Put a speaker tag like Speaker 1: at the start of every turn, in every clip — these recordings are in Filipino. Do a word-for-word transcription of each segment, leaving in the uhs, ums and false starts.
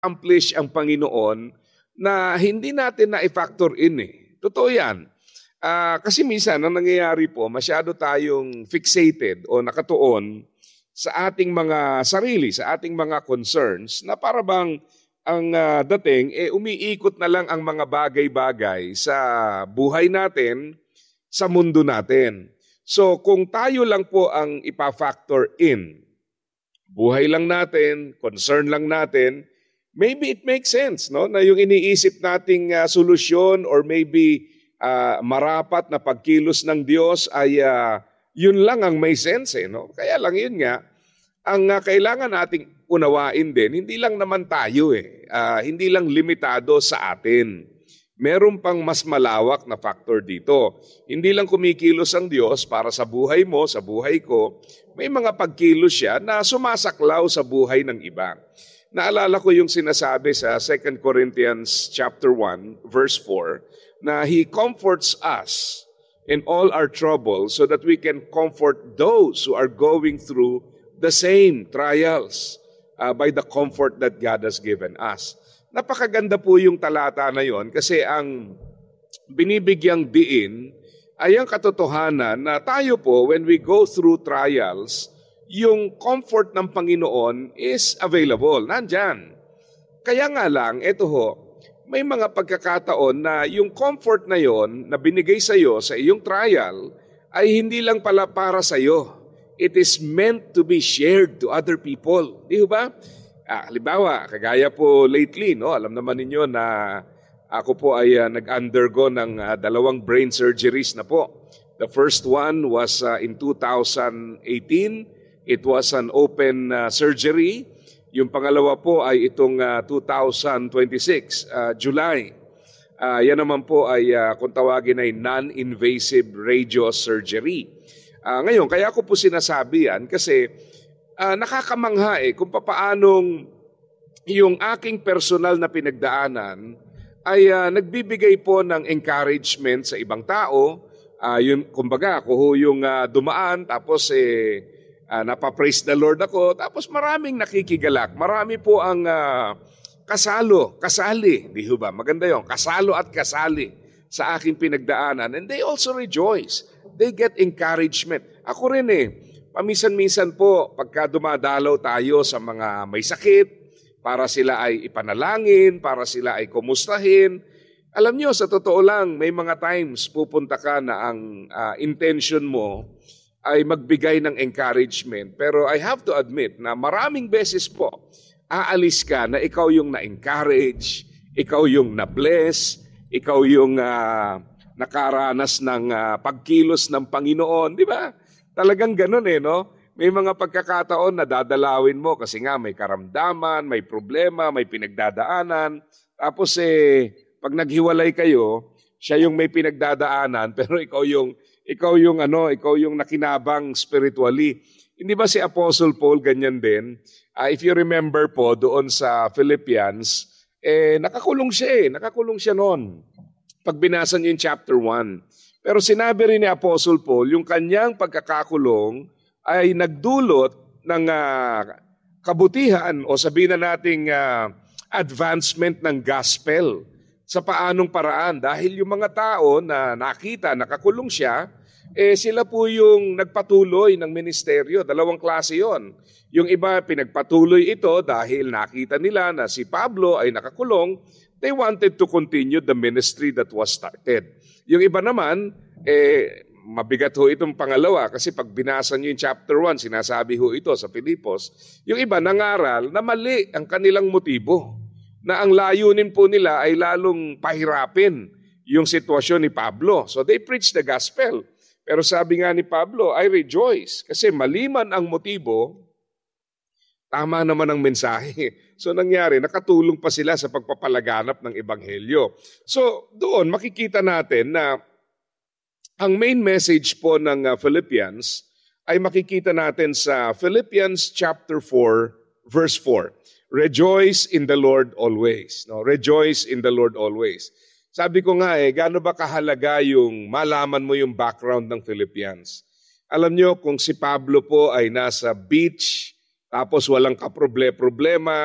Speaker 1: accomplish ang Panginoon na hindi natin na-factor in eh. Totoo yan. Uh, kasi minsan, ang nangyayari po, masyado tayong fixated o nakatuon sa ating mga sarili, sa ating mga concerns, na para bang ang uh, dating, eh, umiikot na lang ang mga bagay-bagay sa buhay natin, sa mundo natin. So, kung tayo lang po ang ipa-factor in, buhay lang natin, concern lang natin, maybe it makes sense, no? Na yung iniisip nating uh, solusyon or maybe uh, marapat na pagkilos ng Diyos ay uh, yun lang ang may sense, eh, no? Kaya lang yun nga, ang uh, kailangan nating unawain din, hindi lang naman tayo eh, uh, hindi lang limitado sa atin. Meron pang mas malawak na factor dito. Hindi lang kumikilos ang Diyos para sa buhay mo, sa buhay ko, may mga pagkilos siya na sumasaklaw sa buhay ng iba. Naalala ko yung sinasabi sa Second Corinthians chapter one, verse four, na He comforts us in all our troubles so that we can comfort those who are going through the same trials uh, by the comfort that God has given us. Napakaganda po yung talata na yon kasi ang binibigyang diin ay ang katotohanan na tayo po, when we go through trials, yung comfort ng Panginoon is available. Nandyan. Kaya nga lang, eto ho, may mga pagkakataon na yung comfort na yon na binigay sa iyo sa iyong trial ay hindi lang pala para sa iyo. It is meant to be shared to other people. Di ba? Ah, halimbawa, kagaya po lately, no, alam naman ninyo na ako po ay uh, nag-undergo ng uh, dalawang brain surgeries na po. The first one was uh, in two thousand eighteen. It was an open uh, surgery. Yung pangalawa po ay itong uh, two thousand twenty-six, uh, July. Uh, yan naman po ay uh, kung tawagin ay non-invasive radiosurgery. Uh, ngayon, kaya ko po sinasabi yan kasi Uh, nakakamangha eh kung papaanong yung aking personal na pinagdaanan ay uh, nagbibigay po ng encouragement sa ibang tao. Uh, yun, kumbaga, ako ho yung uh, dumaan tapos eh, uh, napapraise the Lord ako. Tapos maraming nakikigalak. Marami po ang uh, kasalo, kasali. Di ba? Maganda yun. Kasalo at kasali sa aking pinagdaanan. And they also rejoice. They get encouragement. Ako rin eh. Paminsan-minsan po, pagka dumadalaw tayo sa mga may sakit, para sila ay ipanalangin, para sila ay kumustahin. Alam nyo, sa totoo lang, may mga times pupunta ka na ang uh, intention mo ay magbigay ng encouragement. Pero I have to admit na maraming beses po, aalis ka na ikaw yung na-encourage, ikaw yung na-bless, ikaw yung uh, nakaranas ng uh, pagkilos ng Panginoon, di ba? Talagang ganun eh, no? May mga pagkakataon na dadalawin mo kasi nga may karamdaman, may problema, may pinagdadaanan. Tapos eh, pag naghiwalay kayo, siya yung may pinagdadaanan, pero ikaw yung, ikaw yung ano, ikaw yung nakinabang spiritually. Hindi ba si Apostle Paul ganyan din? Uh, if you remember po, doon sa Philippians, eh, nakakulong siya eh, nakakulong siya noon. Pag binasa niyo yung chapter one. Pero sinabi rin ni Apostle Paul, yung kanyang pagkakakulong ay nagdulot ng uh, kabutihan o sabihin na nating uh, advancement ng gospel. Sa paanong paraan? Dahil yung mga tao na nakita, nakakulong siya, eh sila po yung nagpatuloy ng ministeryo. Dalawang klase yon. Yung iba pinagpatuloy ito dahil nakita nila na si Pablo ay nakakulong. They wanted to continue the ministry that was started. Yung iba naman, eh, mabigat ho itong pangalawa kasi pag binasa nyo yung chapter one, sinasabi ho ito sa Filipos, yung iba nangaral na mali ang kanilang motibo, na ang layunin po nila ay lalong pahirapin yung sitwasyon ni Pablo. So they preach the gospel. Pero sabi nga ni Pablo, I rejoice kasi maliman ang motibo, tama naman ang mensahe. So nangyari, nakatulong pa sila sa pagpapalaganap ng ebanghelyo. So doon makikita natin na ang main message po ng uh, Philippians ay makikita natin sa Philippians chapter four, verse four. Rejoice in the Lord always. No? Rejoice in the Lord always. Sabi ko nga eh, gaano ba kahalaga yung malaman mo yung background ng Philippians? Alam nyo, kung si Pablo po ay nasa beach, tapos walang kaproble-problema,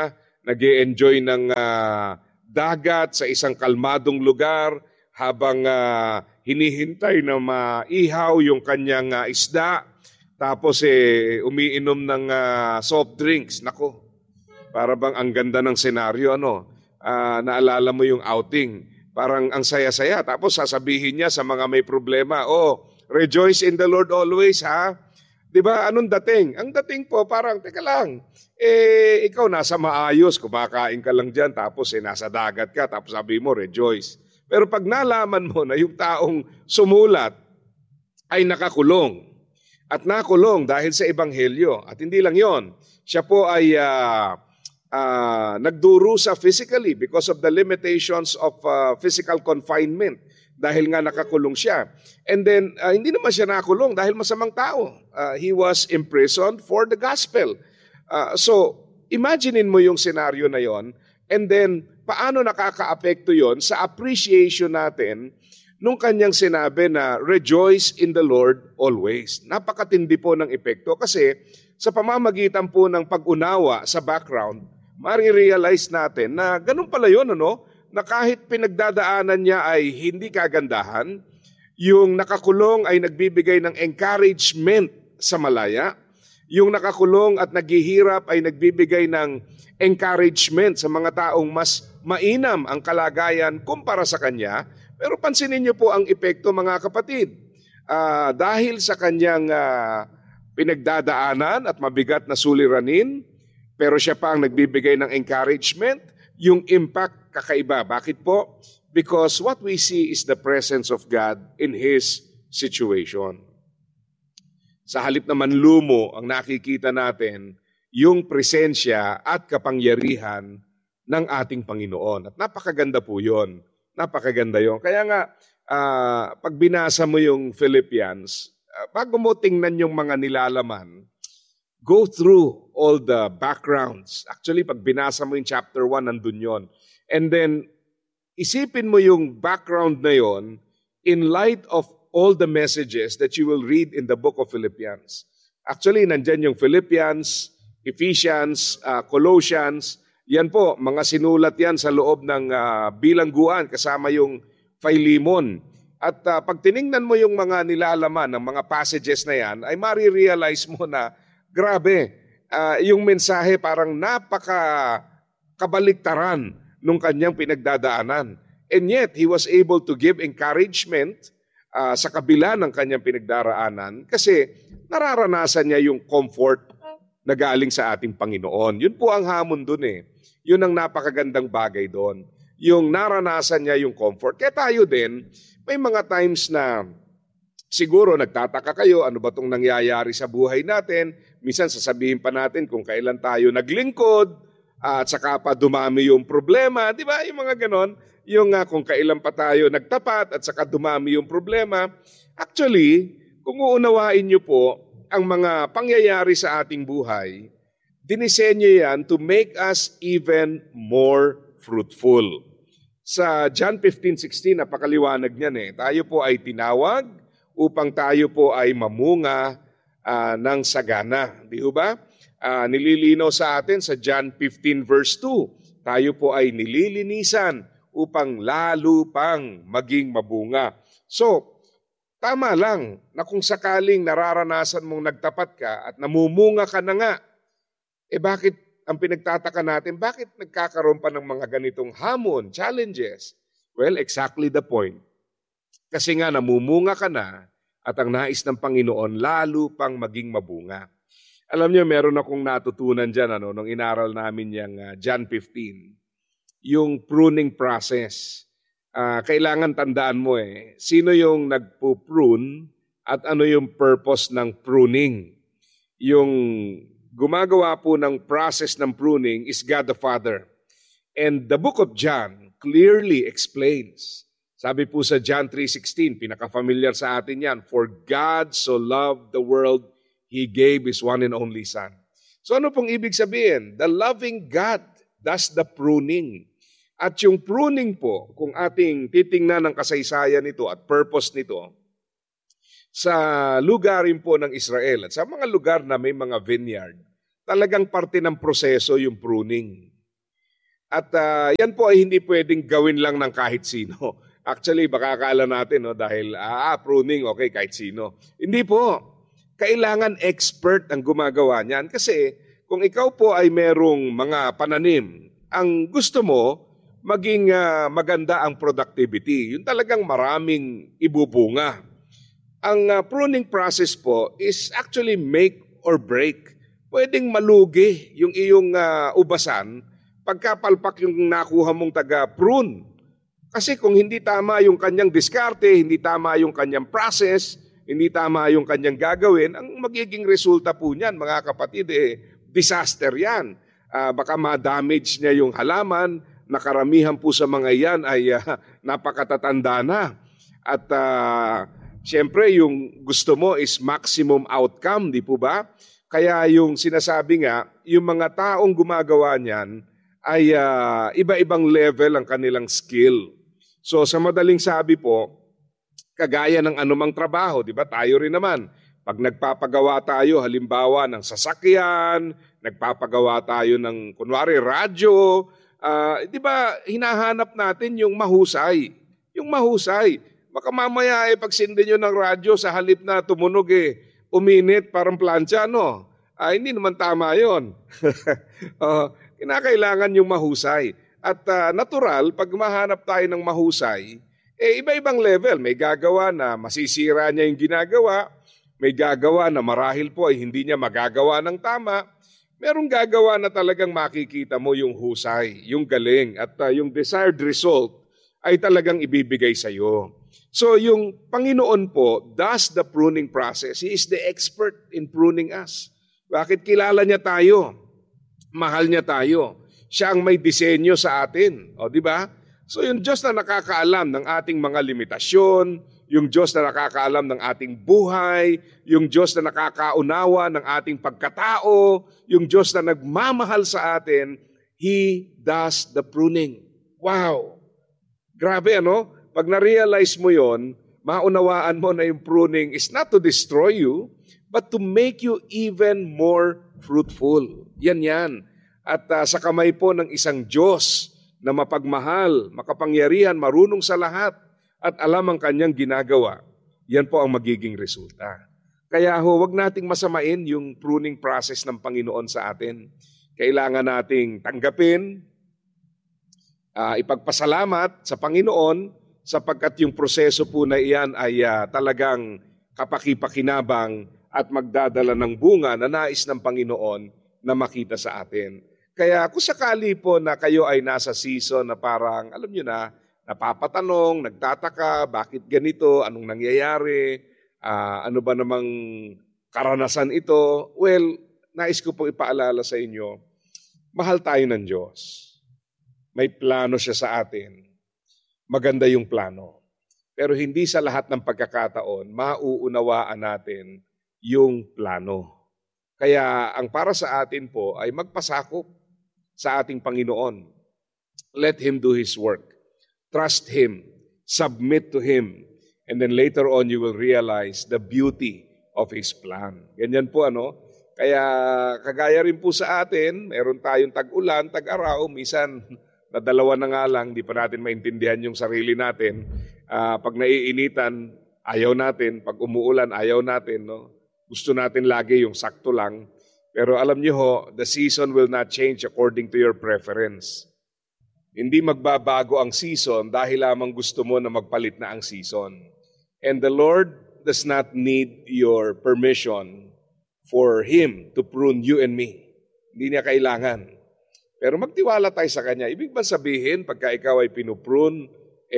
Speaker 1: nag-e-enjoy ng uh, dagat sa isang kalmadong lugar habang uh, hinihintay na maihaw yung kanyang uh, isda, tapos eh, umiinom ng uh, soft drinks. Nako, para bang ang ganda ng senaryo, ano? Uh, naalala mo yung outing. Parang ang saya-saya. Tapos sasabihin niya sa mga may problema, oh, rejoice in the Lord always, ha? Diba? Anong dating? Ang dating po, parang, teka lang, eh, ikaw nasa maayos, kumakain ka lang dyan, tapos eh, nasa dagat ka, tapos sabi mo, rejoice. Pero pag nalaman mo na yung taong sumulat ay nakakulong, at nakulong dahil sa Ebanghelyo, at hindi lang yon, siya po ay uh, uh, nagdurusa physically because of the limitations of uh, physical confinement, dahil nga nakakulong siya. And then, uh, hindi naman siya nakulong dahil masamang tao. Uh, he was imprisoned for the gospel. Uh, so, imaginein mo yung senaryo na yon, and then, paano nakaka-apekto yon sa appreciation natin nung kanyang sinabi na, rejoice in the Lord always. Napakatindi po ng epekto kasi sa pamamagitan po ng pag-unawa sa background, marirealize natin na ganun pala yun, ano? Na kahit pinagdadaanan niya ay hindi kagandahan, yung nakakulong ay nagbibigay ng encouragement sa malaya, yung nakakulong at naghihirap ay nagbibigay ng encouragement sa mga taong mas mainam ang kalagayan kumpara sa kanya. Pero pansinin niyo po ang epekto, mga kapatid. Uh, dahil sa kanyang uh, pinagdadaanan at mabigat na suliranin, pero siya pa ang nagbibigay ng encouragement, yung impact kakaiba. Bakit po? Because what we see is the presence of God in his situation. Sa halip naman lumo, ang nakikita natin, yung presensya at kapangyarihan ng ating Panginoon. At napakaganda po yun. Napakaganda yun. Kaya nga, uh, pag binasa mo yung Philippians, uh, bago mo tingnan yung mga nilalaman, go through all the backgrounds. Actually, pag binasa mo yung chapter one, nandun yun. And then, isipin mo yung background na yon in light of all the messages that you will read in the book of Philippians. Actually, nandyan yung Philippians, Ephesians, uh, Colossians. Yan po, mga sinulat yan sa loob ng uh, bilangguan kasama yung Philemon. At uh, pag tiningnan mo yung mga nilalaman ng mga passages na yan, ay marirealize mo na, grabe, uh, yung mensahe parang napaka kabaliktaran nung kanyang pinagdadaanan. And yet, he was able to give encouragement uh, sa kabila ng kanyang pinagdaraanan kasi nararanasan niya yung comfort na galing sa ating Panginoon. Yun po ang hamon dun eh. Yun ang napakagandang bagay doon. Yung naranasan niya yung comfort. Kaya tayo din, may mga times na siguro nagtataka kayo, ano ba itong nangyayari sa buhay natin? Minsan sasabihin pa natin kung kailan tayo naglingkod, at saka pa dumami yung problema. Di ba? Yung mga ganon. Yung uh, kung kailan pa tayo nagtapat at saka dumami yung problema. Actually, kung uunawain niyo po, ang mga pangyayari sa ating buhay, dinisenyo yan to make us even more fruitful. Sa John fifteen sixteen, napakaliwanag niyan eh. Tayo po ay tinawag upang tayo po ay mamunga uh, ng sagana. Di ba? Uh, nililinaw sa atin sa John fifteen verse two, tayo po ay nililinisan upang lalo pang maging mabunga. So, tama lang na kung sakaling nararanasan mong nagtapat ka at namumunga ka na nga, eh bakit ang pinagtataka natin, bakit nagkakaroon pa ng mga ganitong hamon, challenges? Well, exactly the point. Kasi nga namumunga ka na at ang nais ng Panginoon lalo pang maging mabunga. Alam niyo, meron akong natutunan dyan, ano, nung inaral namin yung uh, John fifteen, yung pruning process. Uh, kailangan tandaan mo eh, sino yung nagpo-prune at ano yung purpose ng pruning. Yung gumagawa po ng process ng pruning is God the Father. And the book of John clearly explains. Sabi po sa John three sixteen, pinaka-familiar sa atin yan, for God so loved the world, He gave His one and only Son. So ano pong ibig sabihin? The loving God does the pruning. At yung pruning po, kung ating titingnan ng kasaysayan nito at purpose nito, sa lugar rin po ng Israel at sa mga lugar na may mga vineyard, talagang parte ng proseso yung pruning. At uh, yan po ay hindi pwedeng gawin lang ng kahit sino. Actually, baka akala natin, no, dahil ah, pruning, okay, kahit sino. Hindi po. Kailangan expert ang gumagawa niyan. Kasi kung ikaw po ay merong mga pananim, ang gusto mo, maging uh, maganda ang productivity. Yun talagang maraming ibubunga. Ang uh, pruning process po is actually make or break. Pwedeng malugi yung iyong uh, ubasan pagkapalpak yung nakuha mong taga-prune. Kasi kung hindi tama yung kanyang diskarte, hindi tama yung kanyang process, hindi tama yung kanyang gagawin, ang magiging resulta po niyan, mga kapatid, eh, disaster yan. Uh, baka ma-damage niya yung halaman, nakaramihan po sa mga yan ay uh, napakatatanda na. At uh, siyempre, yung gusto mo is maximum outcome, di po ba? Kaya yung sinasabi nga, yung mga taong gumagawa niyan, ay uh, iba-ibang level ang kanilang skill. So sa madaling sabi po, kagaya ng anumang trabaho, di ba? Tayo rin naman. Pag nagpapagawa tayo, halimbawa ng sasakyan, nagpapagawa tayo ng kunwari radyo, uh, di ba hinahanap natin yung mahusay. Yung mahusay. Baka mamaya eh, pag sindi nyo ng radyo sa halip na tumunog eh, uminit parang plancha, no? Ah, hindi naman tama yun. uh, kinakailangan yung mahusay. At uh, natural, pag mahanap tayo ng mahusay, eh iba-ibang level. May gagawa na masisira niya yung ginagawa, may gagawa na marahil po ay hindi niya magagawa ng tama, merong gagawa na talagang makikita mo yung husay, yung galing, at uh, yung desired result ay talagang ibibigay sa iyo. So yung Panginoon po does the pruning process. He is the expert in pruning us. Bakit kilala niya tayo? Mahal niya tayo. Siya ang may disenyo sa atin. O, di ba? So yung Diyos na nakakaalam ng ating mga limitasyon, yung Diyos na nakakaalam ng ating buhay, yung Diyos na nakakaunawa ng ating pagkatao, yung Diyos na nagmamahal sa atin, He does the pruning. Wow! Grabe, ano? Pag na-realize mo yon, maunawaan mo na yung pruning is not to destroy you, but to make you even more fruitful. Yan yan. At uh, sa kamay po ng isang Diyos na mapagmahal, makapangyarihan, marunong sa lahat, at alam ang kanyang ginagawa, yan po ang magiging resulta. Kaya ho, wag nating masamain yung pruning process ng Panginoon sa atin. Kailangan nating tanggapin, uh, ipagpasalamat sa Panginoon, sapagkat yung proseso po na iyan ay uh, talagang kapakipakinabang at magdadala ng bunga na nais ng Panginoon na makita sa atin. Kaya kung sakali po na kayo ay nasa season na parang, alam nyo na, napapatanong, nagtataka, bakit ganito, anong nangyayari, uh, ano ba namang karanasan ito, well, nais ko po ipaalala sa inyo, mahal tayo ng Diyos. May plano siya sa atin. Maganda yung plano. Pero hindi sa lahat ng pagkakataon, mauunawaan natin yung plano. Kaya ang para sa atin po ay magpasakop sa ating Panginoon. Let Him do His work. Trust Him. Submit to Him. And then later on, you will realize the beauty of His plan. Ganyan po, ano? Kaya kagaya rin po sa atin, meron tayong tag-ulan, tag-araw, minsan na dalawa na nga lang, di pa natin maintindihan yung sarili natin. Uh, pag naiinitan, ayaw natin. Pag umuulan, ayaw natin. No? Gusto natin lagi yung sakto lang. Pero alam niyo ho, the season will not change according to your preference. Hindi magbabago ang season dahil lamang gusto mo na magpalit na ang season. And the Lord does not need your permission for Him to prune you and me. Hindi niya kailangan. Pero magtiwala tayo sa Kanya. Ibig ba sabihin, pagka ikaw ay pinuprune,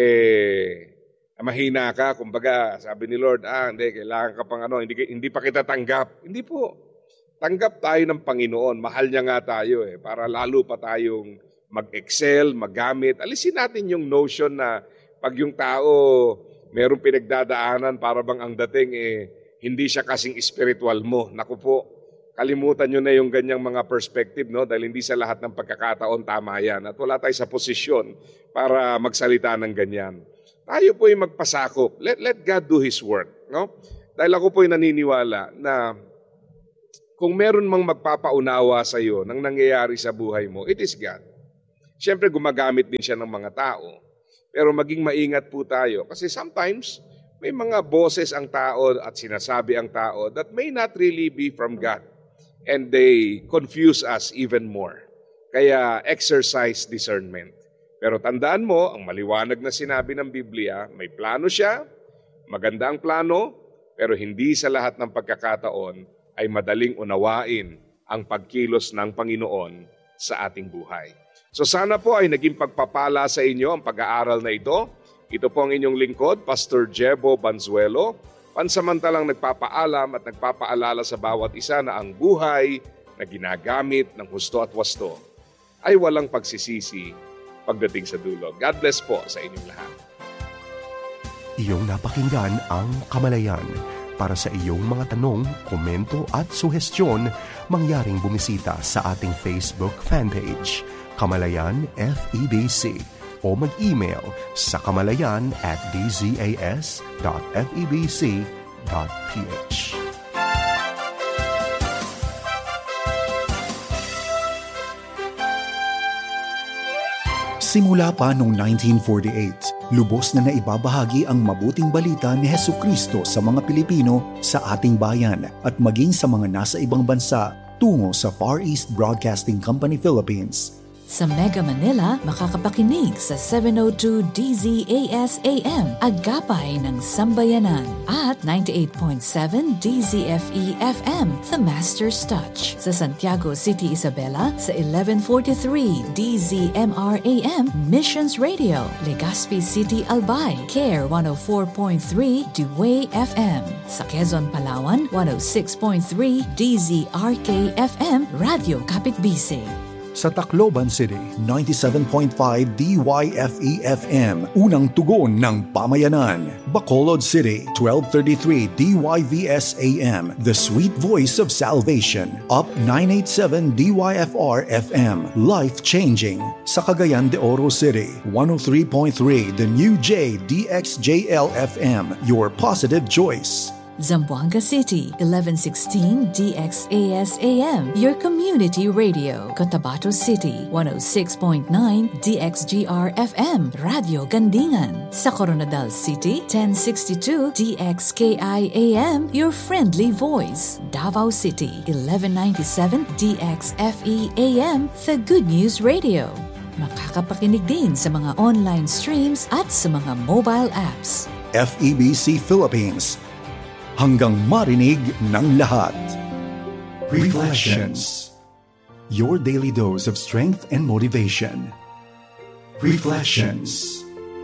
Speaker 1: eh, mahina ka, kumbaga, sabi ni Lord, ah, hindi, kailangan ka pang ano, hindi, hindi pa kita tanggap. Hindi po. Tanggap tayo ng Panginoon. Mahal niya nga tayo eh, para lalo pa tayong mag-excel, maggamit. Alisin natin yung notion na pag yung tao merong pinagdadaanan para bang ang dating eh, hindi siya kasing spiritual mo. Naku po, kalimutan nyo na yung ganyang mga perspective, no? Dahil hindi sa lahat ng pagkakataon tama yan. At wala tayo sa posisyon para magsalita ng ganyan. Tayo po yung magpasakop. Let, let God do His work. No? Dahil ako po yung naniniwala na kung meron mang magpapaunawa sa iyo ng nangyayari sa buhay mo, it is God. Siyempre, gumagamit din siya ng mga tao. Pero maging maingat po tayo. Kasi sometimes, may mga boses ang tao at sinasabi ang tao that may not really be from God. And they confuse us even more. Kaya exercise discernment. Pero tandaan mo, ang maliwanag na sinabi ng Biblia, may plano siya, maganda ang plano, pero hindi sa lahat ng pagkakataon ay madaling unawain ang pagkilos ng Panginoon sa ating buhay. So sana po ay naging pagpapala sa inyo ang pag-aaral na ito. Ito po ang inyong lingkod, Pastor Jebo Banzuelo, pansamantalang nagpapaalam at nagpapaalala sa bawat isa na ang buhay na ginagamit ng husto at wasto ay walang pagsisisi pagdating sa dulo. God bless po sa inyong lahat.
Speaker 2: Iyong napakinggan ang Kamalayan. Para sa iyong mga tanong, komento at suhestyon, mangyaring bumisita sa ating Facebook fanpage, Kamalayan F E B C, o mag-email sa kamalayan at d z a s dot f e b c dot p h.
Speaker 3: Simula pa noong nineteen forty-eight, lubos na naibabahagi ang mabuting balita ni Hesukristo sa mga Pilipino sa ating bayan at maging sa mga nasa ibang bansa tungo sa Far East Broadcasting Company Philippines.
Speaker 4: Sa Mega Manila, makakapakinig sa seven oh two D Z A S A M, Agapay ng Sambayanan, at ninety-eight point seven D Z F E F M, The Master's Touch. Sa Santiago City, Isabela, sa eleven forty-three D Z M R A M, Missions Radio. Legazpi City, Albay, Care one oh four point three Dewey F M. Sa Quezon, Palawan, one oh six point three D Z R K F M, Radio Kapitbisig.
Speaker 3: Sa Tacloban City, ninety-seven point five D Y F E F M, unang tugon ng pamayanan. Bacolod City, twelve thirty-three D Y V S A M, the sweet voice of salvation. Up nine eighty-seven D Y F R F M, life-changing. Sa Cagayan de Oro City, one oh three point three The New J D X J L F M, your positive choice.
Speaker 4: Zamboanga City, eleven sixteen D X A S A M, your community radio. Cotabato City, one oh six point nine D X G R F M, Radio Gandingan. Sa Coronadal City, ten sixty-two D X K I A M, your friendly voice. Davao City, eleven ninety-seven D X F E A M, The Good News Radio. Makakapakinig din sa mga online streams at sa mga mobile apps.
Speaker 3: F E B C Philippines, hanggang marinig ng lahat. Reflections. Your daily dose of strength and motivation. Reflections.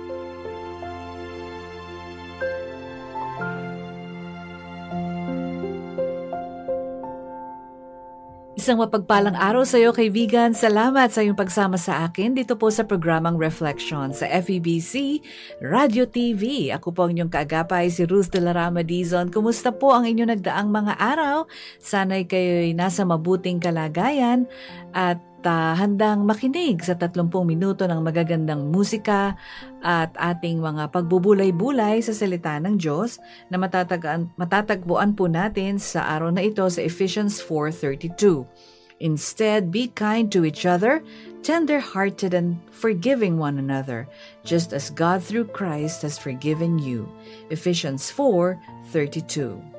Speaker 4: Isang mapagpalang araw sa iyo, kaibigan. Salamat sa iyong pagsama sa akin dito po sa programang Reflection sa F E B C Radio T V. Ako po ang inyong kaagapay, si Ruth de la Rama Dizon. Kumusta po ang inyong nagdaang mga araw? Sana'y kayo'y nasa mabuting kalagayan at uh, handang makinig sa tatlumpung minuto ng magagandang musika at ating mga pagbubulay-bulay sa salita ng Diyos na matatagpuan, matatagpuan po natin sa araw na ito sa Ephesians four thirty-two. Instead, be kind to each other, tender-hearted and forgiving one another, just as God through Christ has forgiven you. Ephesians four thirty-two.